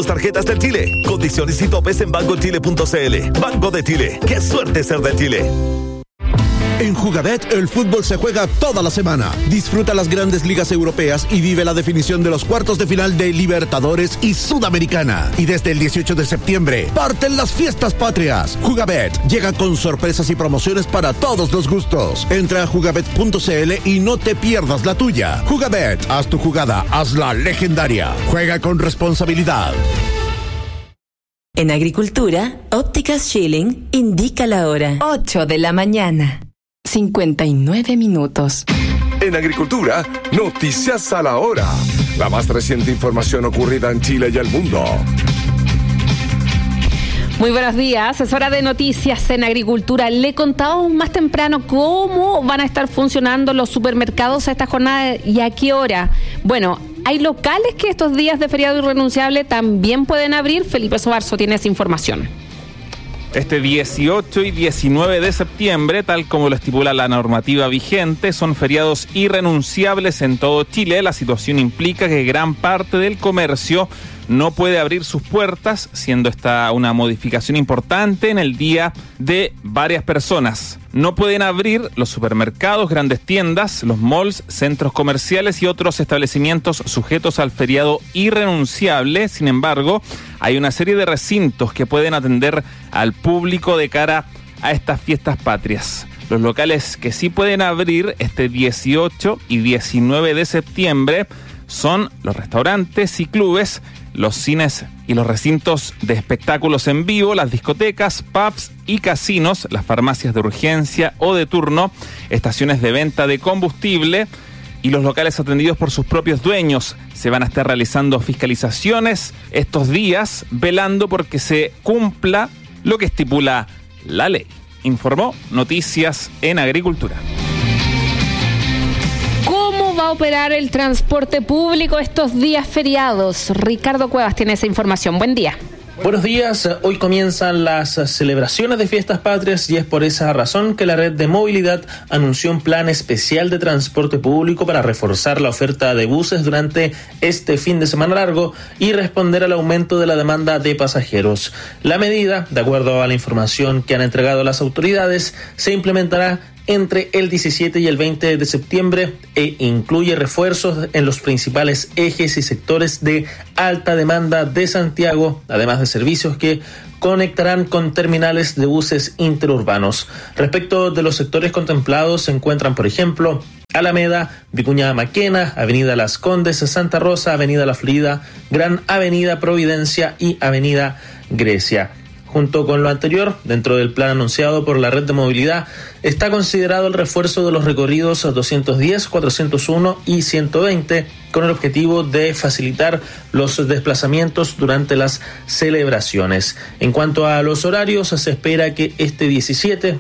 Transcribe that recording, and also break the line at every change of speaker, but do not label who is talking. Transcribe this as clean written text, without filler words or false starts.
tus tarjetas del Chile. Condiciones y topes en bancochile.cl. Banco de Chile. ¡Qué suerte ser de Chile!
En Jugabet, el fútbol se juega toda la semana. Disfruta las grandes ligas europeas y vive la definición de los cuartos de final de Libertadores y Sudamericana. Y desde el 18 de septiembre, parten las fiestas patrias. Jugabet llega con sorpresas y promociones para todos los gustos. Entra a jugabet.cl y no te pierdas la tuya. Jugabet, haz tu jugada, hazla legendaria. Juega con responsabilidad.
En Agricultura, Ópticas Schilling indica la hora. 8 de la mañana. 59 minutos.
En Agricultura, noticias a la hora. La más reciente información ocurrida en Chile y el mundo.
Muy buenos días, es hora de noticias en Agricultura. Le contábamos más temprano cómo van a estar funcionando los supermercados a esta jornada y a qué hora. Bueno, hay locales que estos días de feriado irrenunciable también pueden abrir. Felipe Sobarzo tiene esa información.
Este 18 y 19 de septiembre, tal como lo estipula la normativa vigente, son feriados irrenunciables en todo Chile. La situación implica que gran parte del comercio no puede abrir sus puertas, siendo esta una modificación importante en el día de varias personas. No pueden abrir los supermercados, grandes tiendas, los malls, centros comerciales y otros establecimientos sujetos al feriado irrenunciable. Sin embargo, hay una serie de recintos que pueden atender al público de cara a estas fiestas patrias. Los locales que sí pueden abrir este 18 y 19 de septiembre son los restaurantes y clubes, los cines y los recintos de espectáculos en vivo, las discotecas, pubs y casinos, las farmacias de urgencia o de turno, estaciones de venta de combustible y los locales atendidos por sus propios dueños. Se van a estar realizando fiscalizaciones estos días, velando porque se cumpla lo que estipula la ley. Informó Noticias en Agricultura.
¿Cómo va a operar el transporte público estos días feriados? Ricardo Cuevas tiene esa información. Buen día.
Buenos días, hoy comienzan las celebraciones de fiestas patrias y es por esa razón que la red de movilidad anunció un plan especial de transporte público para reforzar la oferta de buses durante este fin de semana largo y responder al aumento de la demanda de pasajeros. La medida, de acuerdo a la información que han entregado las autoridades, se implementará entre el 17 y el 20 de septiembre e incluye refuerzos en los principales ejes y sectores de alta demanda de Santiago, además de servicios que conectarán con terminales de buses interurbanos. Respecto de los sectores contemplados se encuentran, por ejemplo, Alameda, Vicuña Maquena, Avenida Las Condes, Santa Rosa, Avenida La Florida, Gran Avenida Providencia y Avenida Grecia. Junto con lo anterior, dentro del plan anunciado por la red de movilidad, está considerado el refuerzo de los recorridos 210, 401 y 120, con el objetivo de facilitar los desplazamientos durante las celebraciones. En cuanto a los horarios, se espera que este 17